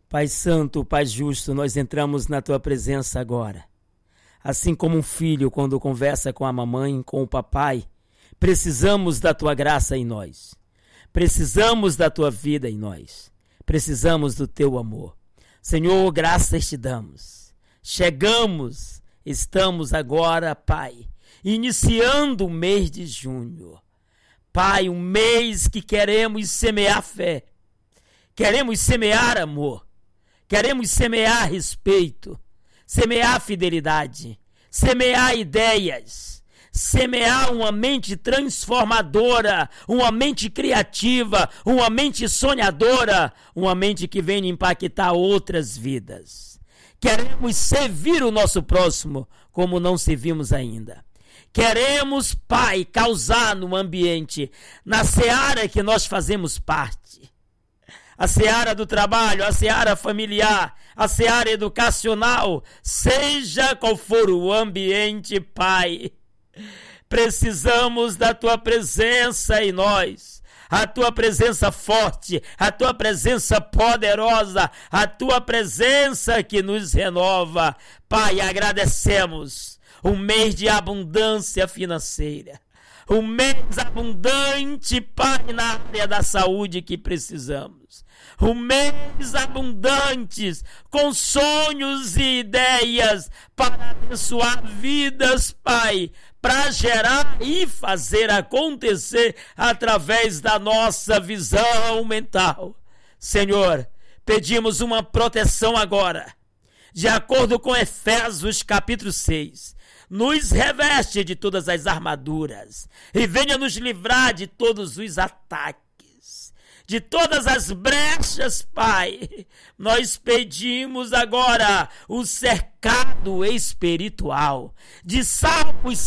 Pai Santo, Pai Justo, nós entramos na Tua presença agora. Assim como um filho quando conversa com a mamãe, com o papai, precisamos da Tua graça em nós. Precisamos da Tua vida em nós. Precisamos do Teu amor. Senhor, graças te damos. Chegamos, estamos agora, Pai, iniciando o mês de junho. Pai, um mês que queremos semear fé. Queremos semear amor. Queremos semear respeito, semear fidelidade, semear ideias, semear uma mente transformadora, uma mente criativa, uma mente sonhadora, uma mente que venha impactar outras vidas. Queremos servir o nosso próximo como não servimos ainda. Queremos, Pai, causar no ambiente, na seara que nós fazemos parte. A seara do trabalho, a seara familiar, a seara educacional, seja qual for o ambiente, Pai, precisamos da Tua presença em nós, a Tua presença forte, a Tua presença poderosa, a Tua presença que nos renova. Pai, agradecemos um mês de abundância financeira, um mês abundante, Pai, na área da saúde que precisamos. Um mês abundantes, com sonhos e ideias para abençoar vidas, Pai, para gerar e fazer acontecer através da nossa visão mental. Senhor, pedimos uma proteção agora, de acordo com Efésios capítulo 6. Nos reveste de todas as armaduras e venha nos livrar de todos os ataques, de todas as brechas, Pai. Nós pedimos agora o cercado espiritual de Salmos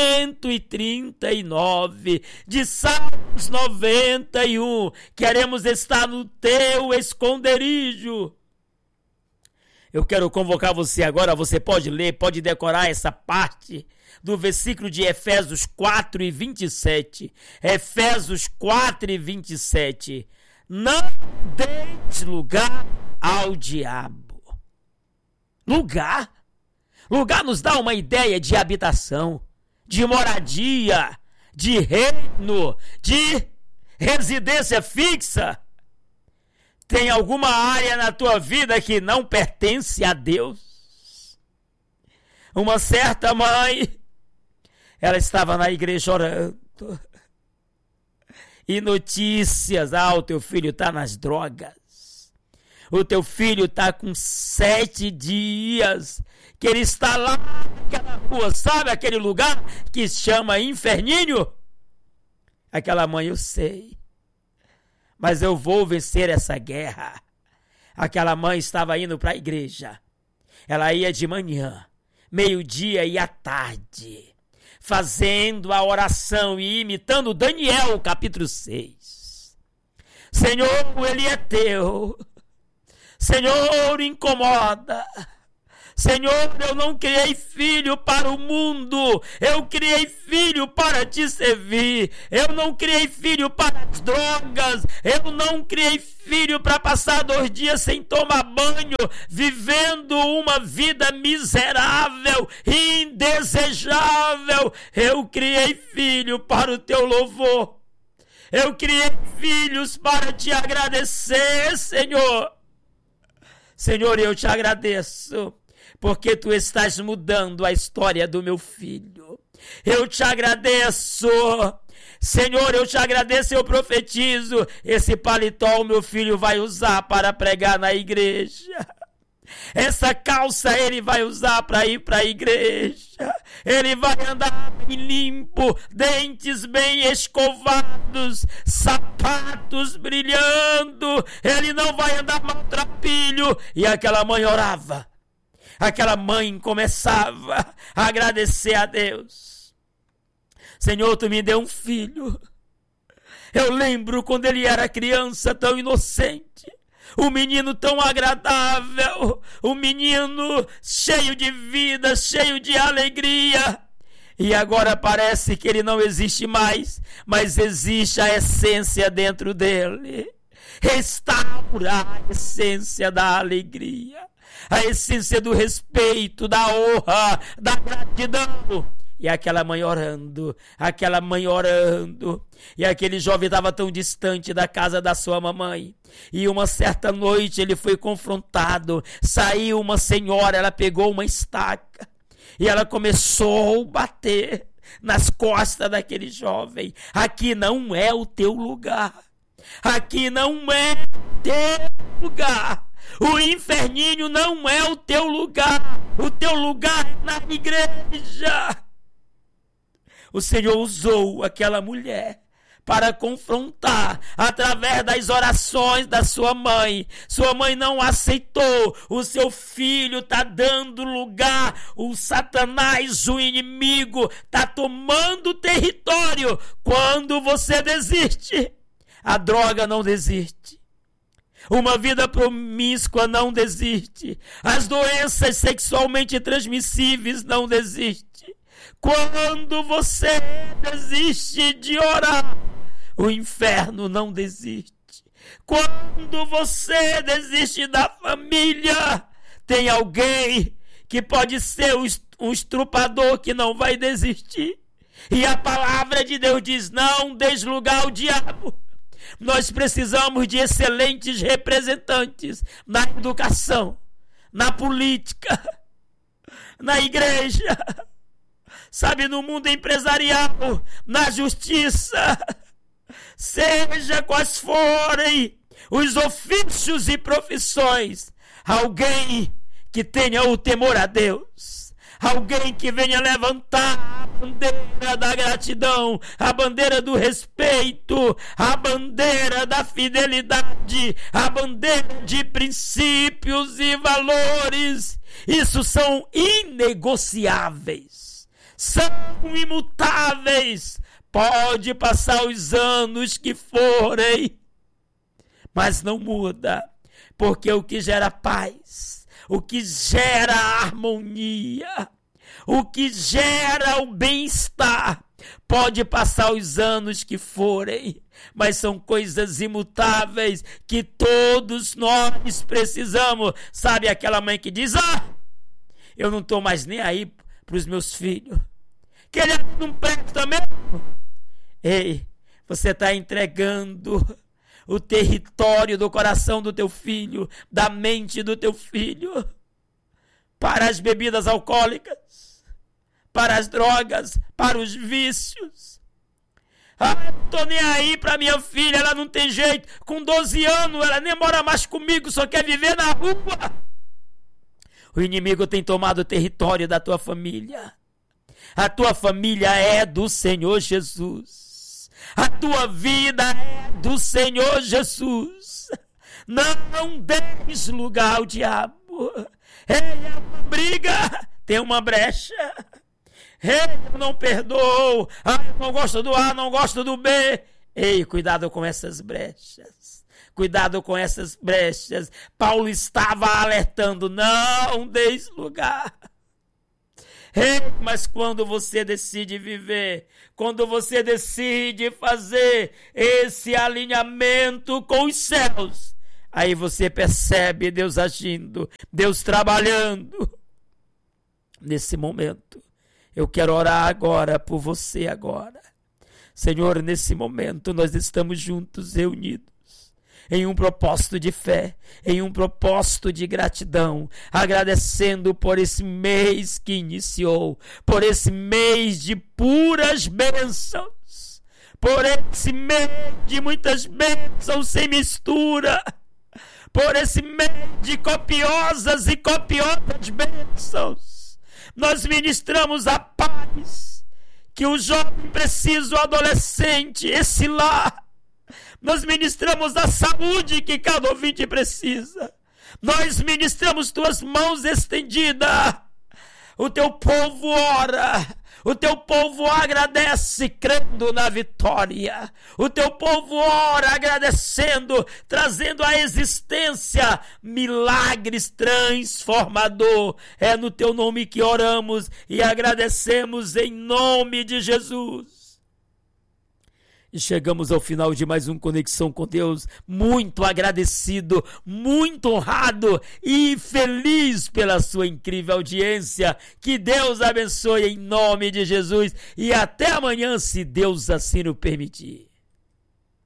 139, de Salmos 91. Queremos estar no Teu esconderijo. Eu quero convocar você agora, você pode ler, pode decorar essa parte do versículo de Efésios 4 e 27. Efésios 4 e 27. Não deis lugar ao diabo. Lugar? Lugar nos dá uma ideia de habitação, de moradia, de reino, de residência fixa. Tem alguma área na tua vida que não pertence a Deus? Uma certa mãe, ela estava na igreja orando. E notícias, o teu filho está nas drogas. O teu filho está com 7 dias que ele está lá naquela rua, sabe aquele lugar que se chama Inferninho? Aquela mãe, eu sei. Mas eu vou vencer essa guerra. Aquela mãe estava indo para a igreja. Ela ia de manhã, meio-dia e à tarde, fazendo a oração e imitando Daniel, capítulo 6. Senhor, ele é teu. Senhor, incomoda. Senhor, eu não criei filho para o mundo, eu criei filho para te servir. Eu não criei filho para as drogas, eu não criei filho para passar 2 dias sem tomar banho, vivendo uma vida miserável, indesejável. Eu criei filho para o teu louvor. Eu criei filhos para te agradecer, Senhor. Senhor, eu te agradeço, porque tu estás mudando a história do meu filho. Eu te agradeço, Senhor, eu te agradeço, eu profetizo, esse paletó o meu filho vai usar para pregar na igreja. Essa calça ele vai usar para ir para a igreja. Ele vai andar bem limpo, dentes bem escovados, sapatos brilhando. Ele não vai andar maltrapilho. E aquela mãe orava. Aquela mãe começava a agradecer a Deus. Senhor, tu me deu um filho. Eu lembro quando ele era criança, tão inocente. Um menino tão agradável, um menino cheio de vida, cheio de alegria. E agora parece que ele não existe mais, mas existe a essência dentro dele. Restaura a essência da alegria, a essência do respeito, da honra, da gratidão. E aquela mãe orando, e aquele jovem estava tão distante da casa da sua mamãe. E uma certa noite ele foi confrontado, saiu uma senhora, ela pegou uma estaca e ela começou a bater nas costas daquele jovem. Aqui não é o teu lugar, aqui não é o teu lugar. O inferninho não é o teu lugar é na igreja. O Senhor usou aquela mulher para confrontar através das orações da sua mãe. Sua mãe não aceitou. O seu filho está dando lugar. O Satanás, o inimigo, está tomando território. Quando você desiste, a droga não desiste. Uma vida promíscua não desiste. As doenças sexualmente transmissíveis não desistem. Quando você desiste de orar, o inferno não desiste. Quando você desiste da família, tem alguém que pode ser um estrupador que não vai desistir. E a palavra de Deus diz: não deslugar o diabo. Nós precisamos de excelentes representantes na educação, na política, na igreja, sabe, no mundo empresarial, na justiça, seja quais forem os ofícios e profissões, alguém que tenha o temor a Deus, alguém que venha levantar a bandeira da gratidão, a bandeira do respeito, a bandeira da fidelidade, a bandeira de princípios e valores. Isso são inegociáveis, são imutáveis. Pode passar os anos que forem, mas não muda, porque o que gera paz, o que gera harmonia, o que gera o bem-estar, pode passar os anos que forem, mas são coisas imutáveis que todos nós precisamos. Sabe aquela mãe que diz: eu não estou mais nem aí para os meus filhos, que ele não presta mesmo. Ei, você está entregando o território do coração do teu filho, da mente do teu filho, para as bebidas alcoólicas, para as drogas, para os vícios. Não estou nem aí para minha filha, ela não tem jeito, com 12 anos ela nem mora mais comigo, só quer viver na rua. O inimigo tem tomado o território da tua família. A tua família é do Senhor Jesus. A tua vida é do Senhor Jesus. Não deis lugar ao diabo. Ele é uma briga, tem uma brecha. Ele não perdoa. Eu não gosto do A, não gosto do B. Ei, cuidado com essas brechas. Cuidado com essas brechas. Paulo estava alertando: não deis lugar. Mas quando você decide viver, quando você decide fazer esse alinhamento com os céus, aí você percebe Deus agindo, Deus trabalhando. Nesse momento, eu quero orar agora por você agora. Senhor, nesse momento nós estamos juntos, reunidos, em um propósito de fé, em um propósito de gratidão, agradecendo por esse mês que iniciou, por esse mês de puras bênçãos, por esse mês de muitas bênçãos sem mistura, por esse mês de copiosas e copiosas bênçãos. Nós ministramos a paz que o jovem precisa, o adolescente, esse lar. Nós ministramos a saúde que cada ouvinte precisa. Nós ministramos tuas mãos estendidas. O teu povo ora. O teu povo agradece, crendo na vitória. O teu povo ora agradecendo, trazendo à existência milagres transformador. É no teu nome que oramos e agradecemos em nome de Jesus. E chegamos ao final de mais um Conexão com Deus, muito agradecido, muito honrado e feliz pela sua incrível audiência. Que Deus abençoe em nome de Jesus e até amanhã, se Deus assim o permitir.